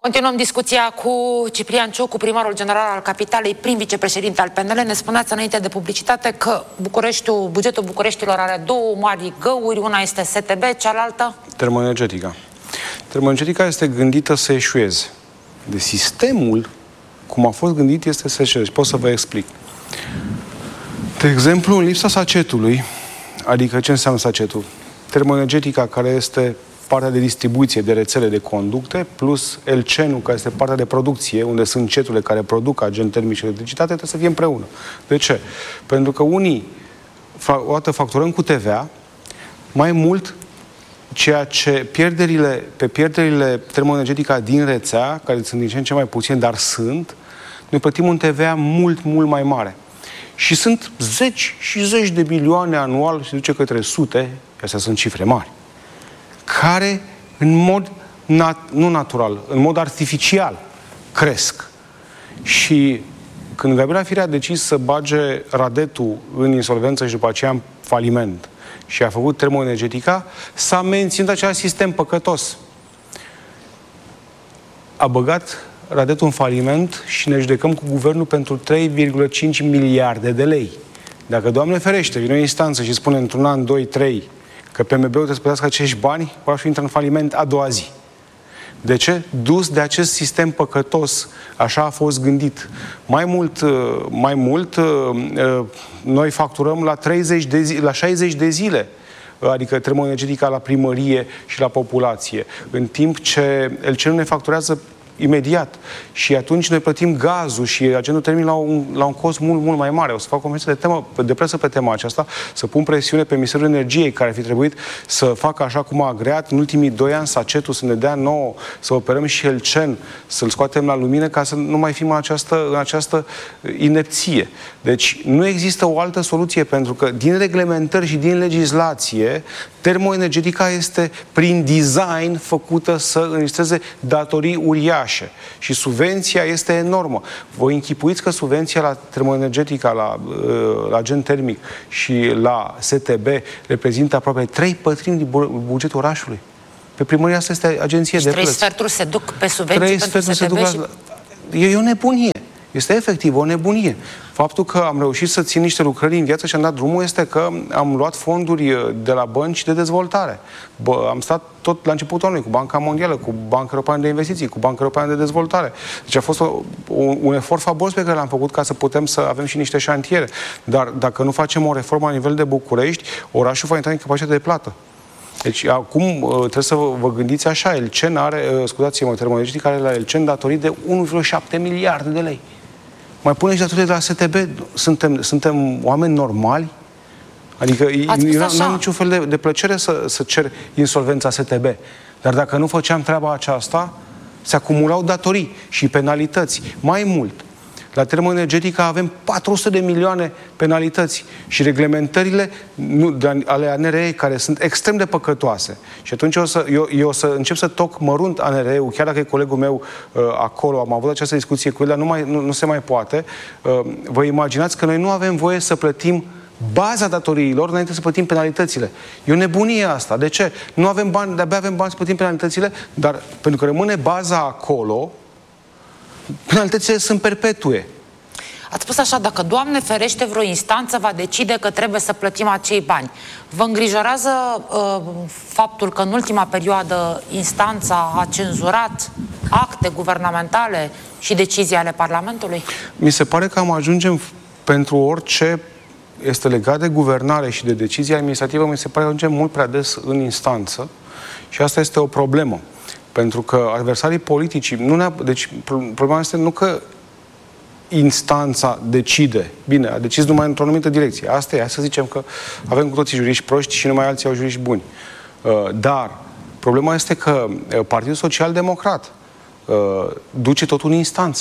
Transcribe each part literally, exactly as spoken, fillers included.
Continuăm discuția cu Ciprian Ciucu, primarul general al Capitalei, prim vicepreședinte al P N L. Ne spuneați înainte de publicitate că Bucureștiul, bugetul Bucureștilor are două mari găuri, una este S T B, cealaltă? Termoenergetica. Termoenergetica este gândită să eșueze. De sistemul, cum a fost gândit, este să eșueze. Pot să vă explic. De exemplu, în lipsa sacetului, adică ce înseamnă sacetul? Termoenergetica, care este partea de distribuție, de rețele, de conducte, plus L C N-ul, care este partea de producție, unde sunt ceturile care produc agent termic și electricitate, trebuie să fie împreună. De ce? Pentru că unii o dată facturăm cu T V A, mai mult ceea ce pierderile, pe pierderile termoenergetica din rețea, care sunt din ce în ce mai puține, dar sunt, noi plătim un T V A mult, mult mai mare. Și sunt zeci și zeci de milioane anual, se duce către sute, astea sunt cifre mari, care în mod nat- nu natural, în mod artificial cresc. Și când Gabriela Firea a decis să bage Radetul în insolvență și după aceea în faliment și a făcut termoenergetica, s-a menținut acel sistem păcătos. A băgat Radetul în faliment și ne judecăm cu guvernul pentru trei virgulă cinci miliarde de lei. Dacă, Doamne ferește, vine o instanță și spune într-un an, doi, trei, că P M B-ul trebuie să plătească acești bani, orașul intră în faliment a doua zi. De ce? Dus de acest sistem păcătos. Așa a fost gândit. Mai mult, mai mult noi facturăm la, treizeci de zi, la șaizeci de zile, adică termoenergetica la primărie și la populație, în timp ce L C N ne facturează imediat. Și atunci noi plătim gazul și agentul termic la un, la un cost mult, mult mai mare. O să fac o conferință de, temă, de presă pe tema aceasta, să pun presiune pe Ministerul Energiei, care ar fi trebuit să facă așa cum a agreat în ultimii doi ani sacetul, să ne dea nouă, să operăm și L C N, să-l scoatem la lumină, ca să nu mai fim în această, în această inepție. Deci nu există o altă soluție, pentru că din reglementări și din legislație, termoenergetica este prin design făcută să înregistreze datorii uriașe. Și subvenția este enormă. Vă închipuiți că subvenția la termoenergetica, la, la agent termic și la S T B reprezintă aproape trei pătrimi din bugetul orașului? Pe primăria asta este agenție și de trei plăți. sferturi se duc pe subvenții trei pentru S T B se și... duc la... E o nebunie. Este efectiv o nebunie. Faptul că am reușit să țin niște lucrări în viață și am dat drumul este că am luat fonduri de la bănci de dezvoltare. Bă, am stat tot la începutul anului cu Banca Mondială, cu Banca Europeană de Investiții, cu Banca Europeană de Dezvoltare. Deci a fost o, un, un efort fabulos pe care l-am făcut ca să putem să avem și niște șantiere. Dar dacă nu facem o reformă la nivel de București, orașul va intra în capacitate de plată. Deci acum trebuie să vă, vă gândiți așa, L C N are, scuzați-mă, termoenergetica are la L C N datorii de unu virgulă șapte miliarde de lei. Mai pune și datorii de la S T B. Suntem, suntem oameni normali? Adică nu am niciun fel de, de plăcere să, să cer insolvența S T B. Dar dacă nu făceam treaba aceasta, se acumulau datorii și penalități. Mai mult, la termoenergetica avem patru sute de milioane penalități și reglementările nu, de, ale A N R E, care sunt extrem de păcătoase. Și atunci eu o să, eu, eu o să încep să toc mărunt A N R E-ul, chiar dacă e colegul meu uh, acolo, am avut această discuție cu el, dar nu, mai, nu, nu se mai poate. Uh, vă imaginați că noi nu avem voie să plătim baza datoriilor înainte să plătim penalitățile. E o nebunie asta. De ce? Nu avem bani, de-abia avem bani să plătim penalitățile, dar pentru că rămâne baza acolo, penalitățile sunt perpetue. Ați spus așa, dacă, Doamne ferește, vreo instanță va decide că trebuie să plătim acei bani. Vă îngrijorează uh, faptul că în ultima perioadă instanța a cenzurat acte guvernamentale și decizii ale Parlamentului? Mi se pare că am ajungem pentru orice este legat de guvernare și de decizie administrativă, mi se pare că ajungem mult prea des în instanță și asta este o problemă. Pentru că adversarii politici, nu ne deci problema este nu că instanța decide. Bine, a decis numai într-o anumită direcție. Asta e, hai să zicem că avem cu toții juriști proști și numai alții au juriști buni. Dar problema este că Partidul Social Democrat duce totul în instanță.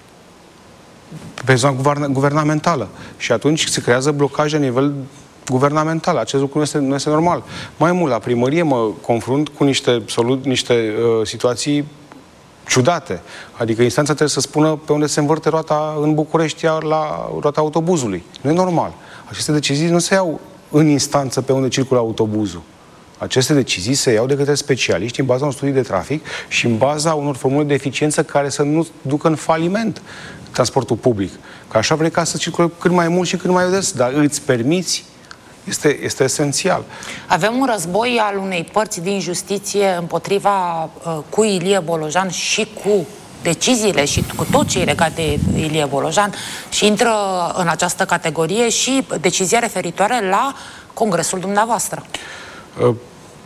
Pe zona guverna guvernamentală. Și atunci se creează blocaje la nivel guvernamental. Acest lucru nu este, nu este normal. Mai mult, la primărie mă confrunt cu niște, niște uh, situații ciudate. Adică instanța trebuie să spună pe unde se învârte roata în București, iar la roata autobuzului. Nu e normal. Aceste decizii nu se iau în instanță pe unde circulă autobuzul. Aceste decizii se iau de către specialiști în baza unor studii de trafic și în baza unor formule de eficiență care să nu ducă în faliment transportul public. Că așa vrei ca să circule cât mai mult și cât mai des, dar îți permiți. Este, este esențial. Avem un război al unei părți din justiție împotriva uh, cu Ilie Bolojan și cu deciziile și cu tot ce e legat de Ilie Bolojan și intră în această categorie și decizia referitoare la congresul dumneavoastră. Uh,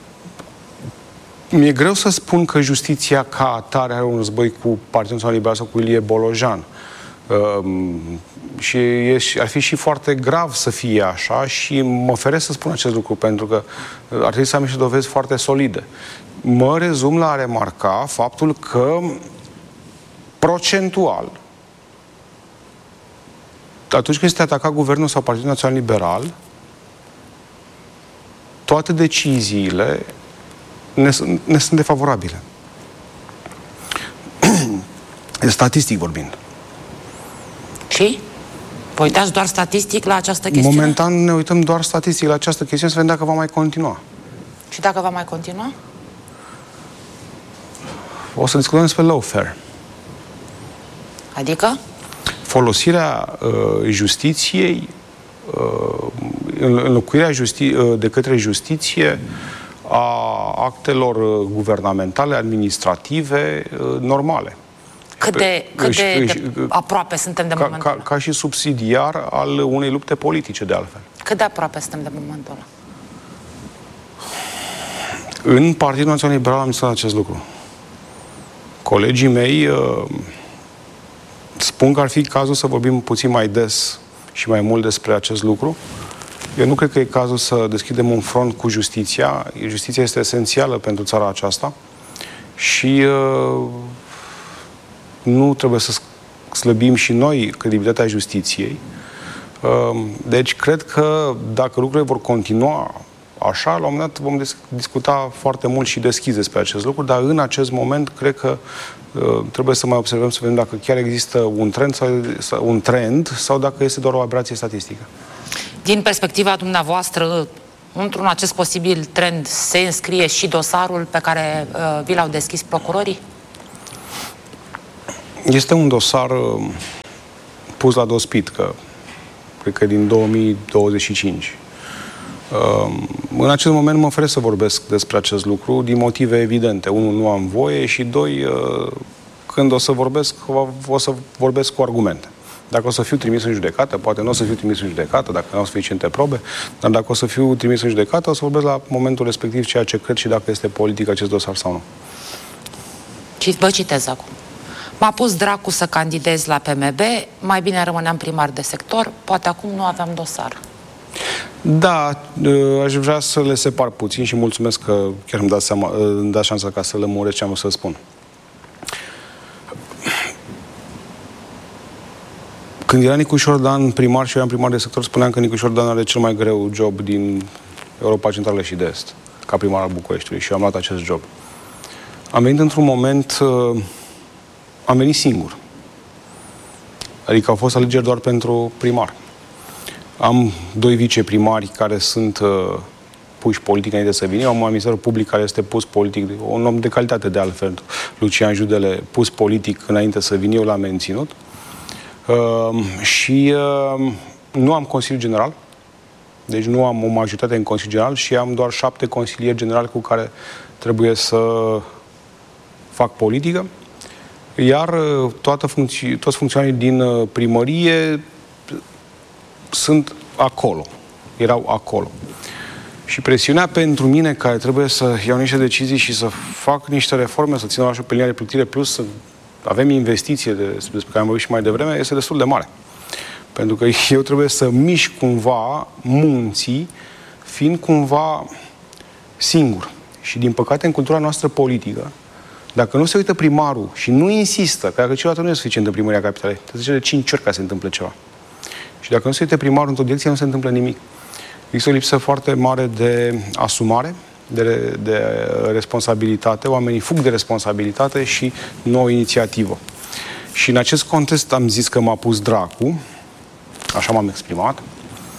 mi-e greu să spun că justiția ca atare are un război cu Partidul Național Liberal sau cu Ilie Bolojan. Uh, și e, ar fi și foarte grav să fie așa și mă feresc să spun acest lucru pentru că ar trebui să am niște dovezi foarte solide. Mă rezum la a remarca faptul că procentual atunci când este atacat guvernul sau Partidul Național Liberal, toate deciziile ne, ne sunt defavorabile. Statistic vorbind. Și? Vă uitați doar statistic la această chestiune? Momentan ne uităm doar statistic la această chestiune să vedem dacă va mai continua. Și dacă va mai continua? O să discutăm despre lawfare. Adică? Folosirea uh, justiției, uh, înlocuirea justi- uh, de către justiție a actelor uh, guvernamentale, administrative, uh, normale. Cât de, cât și, de, și, de aproape suntem de ca, momentul ăla? Ca, ca și subsidiar al unei lupte politice, de altfel. Cât de aproape suntem de momentul ăla? În Partidul Național Liberal am discutat acest lucru. Colegii mei uh, spun că ar fi cazul să vorbim puțin mai des și mai mult despre acest lucru. Eu nu cred că e cazul să deschidem un front cu justiția. Justiția este esențială pentru țara aceasta și uh, nu trebuie să slăbim și noi credibilitatea justiției. Deci, cred că dacă lucrurile vor continua așa, la un moment dat vom discuta foarte mult și deschis despre acest lucru, dar în acest moment cred că trebuie să mai observăm, să vedem dacă chiar există un trend sau, un trend, sau dacă este doar o aberație statistică. Din perspectiva dumneavoastră, într-un acest posibil trend se înscrie și dosarul pe care uh, vi l-au deschis procurorii? Este un dosar uh, pus la dospit, că cred că din două mii douăzeci și cinci. Uh, în acest moment mă feresc să vorbesc despre acest lucru din motive evidente. Unul, nu am voie și doi, uh, când o să vorbesc, o să vorbesc cu argumente. Dacă o să fiu trimis în judecată, poate nu o să fiu trimis în judecată, dacă nu au suficiente probe, dar dacă o să fiu trimis în judecată, o să vorbesc la momentul respectiv ceea ce cred și dacă este politic acest dosar sau nu. Și vă citez acum. M-a pus dracu să candidez la P M B, mai bine rămâneam primar de sector, poate acum nu aveam dosar. Da, aș vrea să le separ puțin și mulțumesc că chiar îmi dați, seama, îmi dați șansa ca să lămuresc ce am să spun. Când era Nicu Șordan primar și eu eram primar de sector, spuneam că Nicu Șordan are cel mai greu job din Europa Centrală și de Est, ca primar al Bucureștiului, și eu am luat acest job. Am venit într-un moment, am venit singur. Adică au fost alegeri doar pentru primar. Am doi viceprimari care sunt uh, puși politic înainte să vină. Am un administrator public care este pus politic, un om de calitate de altfel, Lucian Judele, pus politic înainte să vină, eu l-am menținut. Uh, și uh, nu am Consiliu General, deci nu am o majoritate în Consiliu General și am doar șapte consilieri generali cu care trebuie să fac politică. Iar toată funcții, toți funcționarii din primărie sunt acolo, erau acolo. Și presiunea pentru mine, care trebuie să iau niște decizii și să fac niște reforme, să țin orașul pe linia de plutire, plus să avem investiție de, despre care am vorbit și mai devreme, este destul de mare. Pentru că eu trebuie să mișc cumva munții, fiind cumva singur. Și din păcate, în cultura noastră politică, dacă nu se uită primarul și nu insistă, că dacă celălalt nu e suficient în primăria capitalei, trebuie să de cinci ori ca să se întâmple ceva. Și dacă nu se uită primarul într-o direcție, nu se întâmplă nimic. Există o lipsă foarte mare de asumare, de, de responsabilitate. Oamenii fug de responsabilitate și nouă inițiativă. Și în acest context am zis că m-a pus dracu, așa m-am exprimat,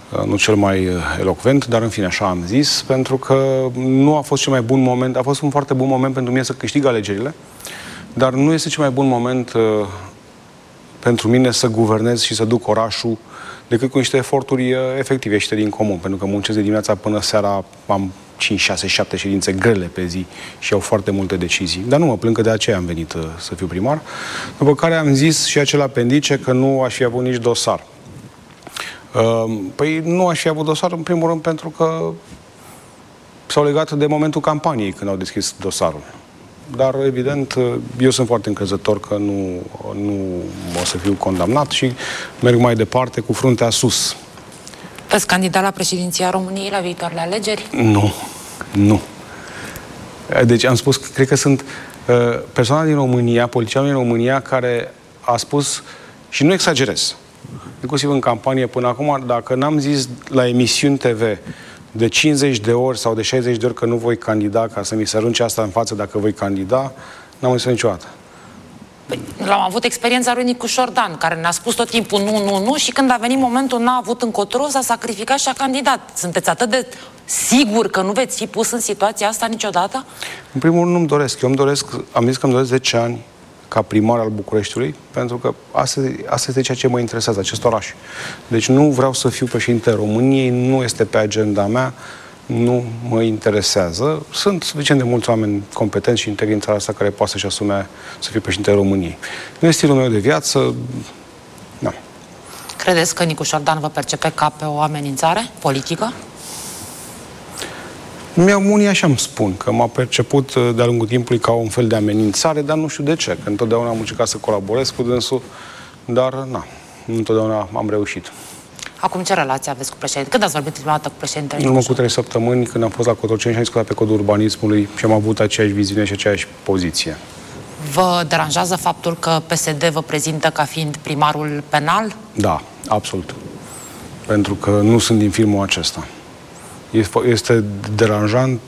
nu cel mai elocvent, dar în fine așa am zis, pentru că nu a fost cel mai bun moment, a fost un foarte bun moment pentru mine să câștig alegerile, dar nu este cel mai bun moment uh, pentru mine să guvernez și să duc orașul decât cu niște eforturi uh, efective ieșite din comun, pentru că muncesc de dimineața până seara, am cinci, șase, șapte ședințe grele pe zi și au foarte multe decizii. Dar nu mă plâng că de aceea am venit uh, să fiu primar, după care am zis și acel apendice că nu aș fi avut nici dosar. Uh, păi nu aș fi avut dosar, în primul rând, pentru că s-au legat de momentul campaniei când au deschis dosarul. Dar, evident, eu sunt foarte încrezător că nu, nu o să fiu condamnat și merg mai departe cu fruntea sus. Veți candida la președinția României la viitoarele alegeri? Nu, nu. Deci am spus, cred că sunt uh, persoana din România, politicianul din România care a spus, și nu exagerez, inclusiv în campanie până acum, dacă n-am zis la emisiuni T V de cincizeci de ori sau de șaizeci de ori că nu voi candida, ca să mi se arunce asta în față dacă voi candida, n-am zis niciodată. Păi, l-am avut experiența lui Nicu Șordan, care ne-a spus tot timpul nu, nu, nu și când a venit momentul, n-a avut încotro, s-a sacrificat și a candidat. Sunteți atât de sigur că nu veți fi pus în situația asta niciodată? În primul rând nu-mi doresc. Eu îmi doresc, am zis că îmi doresc zece ani ca primar al Bucureștiului, pentru că asta, asta este ceea ce mă interesează, acest oraș. Deci nu vreau să fiu președinte României, nu este pe agenda mea, nu mă interesează. Sunt suficient de mulți oameni competenți și integri în țara asta care poate să-și asume să fie președinte României. Nu este stilul meu de viață, nu. Credeți că Nicu Șordan vă percepe ca pe o amenințare politică? Unii așa îmi spun, că m-a perceput de-a lungul timpului ca un fel de amenințare, dar nu știu de ce, că întotdeauna am încercat să colaborez cu dânsul, dar na, nu întotdeauna am reușit. Acum ce relație aveți cu președintele? Când ați vorbit prima dată cu președintele? În urmă cu trei săptămâni, când am fost la Cotroceni și am discutat pe codul urbanismului și am avut aceeași viziune și aceeași poziție. Vă deranjează faptul că P S D vă prezintă ca fiind primarul penal? Da, absolut. Pentru că nu sunt din filmul acesta. Este deranjant,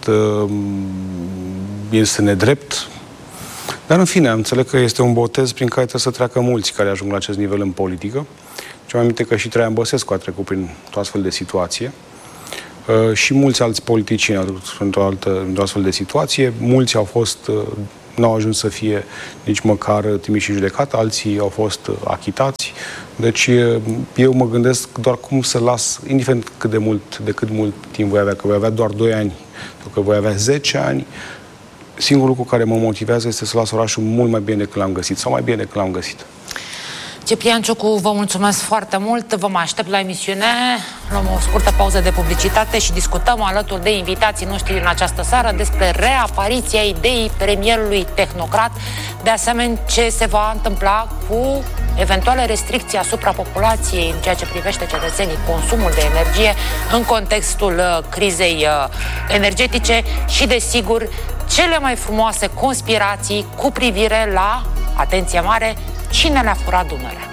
este nedrept, dar în fine, înțeleg că este un botez prin care trebuie să treacă mulți care ajung la acest nivel în politică. Și am aminte că și Traian Băsescu a trecut prin o astfel de situație și mulți alți politicieni au trecut într-o altă, într-o astfel de situație. Mulți au fost, n-au ajuns să fie nici măcar trimiși în judecată, alții au fost achitați. Deci eu mă gândesc doar cum să las, indiferent cât de mult, de cât mult timp voi avea, că voi avea doar doi ani, sau că voi avea zece ani, singurul lucru care mă motivează este să las orașul mult mai bine decât l-am găsit, sau mai bine decât l-am găsit. Ciprian Ciucu, vă mulțumesc foarte mult, vă mai aștept la emisiune, luăm o scurtă pauză de publicitate și discutăm alături de invitații noștri în această seară despre reapariția ideii premierului tehnocrat, de asemenea ce se va întâmpla cu eventuale restricții asupra populației în ceea ce privește cetățenii, consumul de energie în contextul uh, crizei uh, energetice și, desigur, cele mai frumoase conspirații cu privire la, atenție mare, cine le-a furat Dunărea.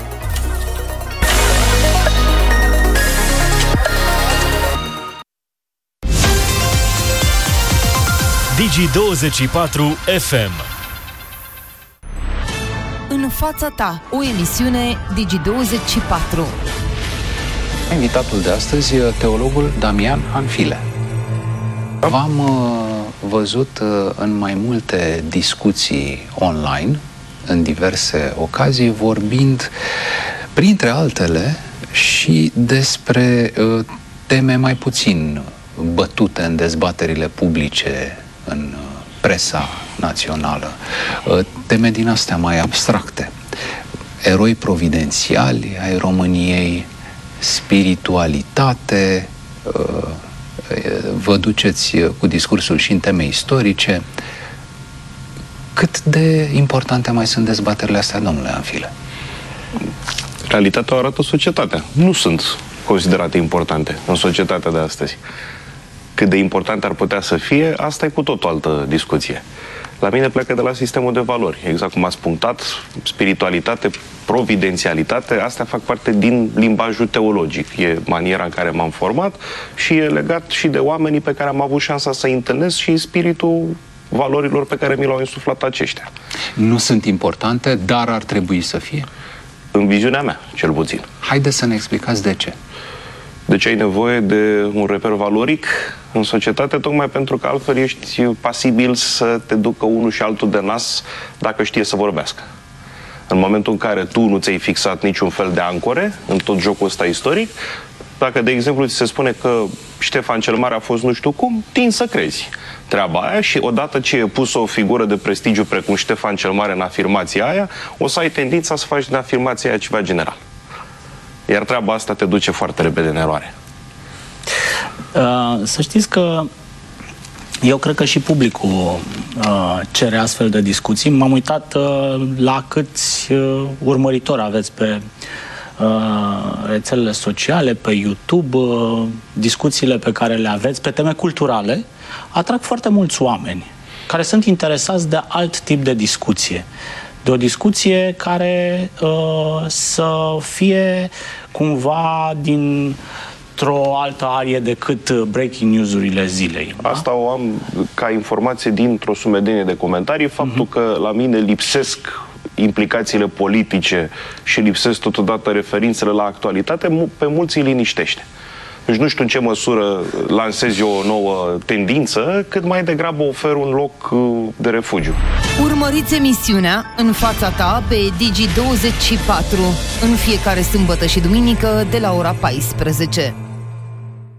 Digi douăzeci și patru F M. În fața ta, o emisiune Digi douăzeci și patru. Invitatul de astăzi, teologul Damian Anfile. V-am uh, văzut uh, în mai multe discuții online, în diverse ocazii, vorbind, printre altele, și despre uh, teme mai puțin bătute în dezbaterile publice, în uh, presa națională, uh, teme din astea mai abstracte. Eroi providențiali ai României, spiritualitate, uh, vă duceți cu discursul și în teme istorice. Cât de importante mai sunt dezbaterile astea, domnule Anfile? Realitatea o arată societatea. Nu sunt considerate importante în societatea de astăzi. Cât de importante ar putea să fie, asta e cu tot o altă discuție. La mine pleacă de la sistemul de valori. Exact cum ați punctat, spiritualitate, providențialitate, astea fac parte din limbajul teologic. E maniera în care m-am format și e legat și de oamenii pe care am avut șansa să-i întâlnesc și spiritul valorilor pe care mi l-au insuflat aceștia. Nu sunt importante, dar ar trebui să fie? În viziunea mea, cel puțin. Haideți să ne explicați de ce. Deci ai nevoie de un reper valoric în societate, tocmai pentru că altfel ești pasibil să te ducă unul și altul de nas dacă știe să vorbească. În momentul în care tu nu ți-ai fixat niciun fel de ancore în tot jocul ăsta istoric, dacă, de exemplu, ți se spune că Ștefan cel Mare a fost nu știu cum, tin să crezi treaba aia și odată ce e pusă o figură de prestigiu precum Ștefan cel Mare în afirmația aia, o să ai tendința să faci din afirmația aia ceva general. Iar treaba asta te duce foarte repede în eroare. Uh, să știți că eu cred că și publicul uh, cere astfel de discuții. M-am uitat uh, la câți uh, urmăritori aveți pe uh, rețelele sociale, pe YouTube, uh, discuțiile pe care le aveți pe teme culturale, atrag foarte mulți oameni care sunt interesați de alt tip de discuție. De o discuție care uh, să fie cumva din într-o altă arie decât breaking news-urile zilei. Da? Asta o am ca informație dintr-o sumedenie de comentarii, faptul uh-huh. că la mine lipsesc implicațiile politice și lipsesc totodată referințele la actualitate, pe mulți îi liniștește. Deci nu știu în ce măsură lansez eu o nouă tendință, cât mai degrabă ofer un loc de refugiu. Urmăriți emisiunea În fața ta pe Digi douăzeci și patru în fiecare sâmbătă și duminică de la ora paisprezece.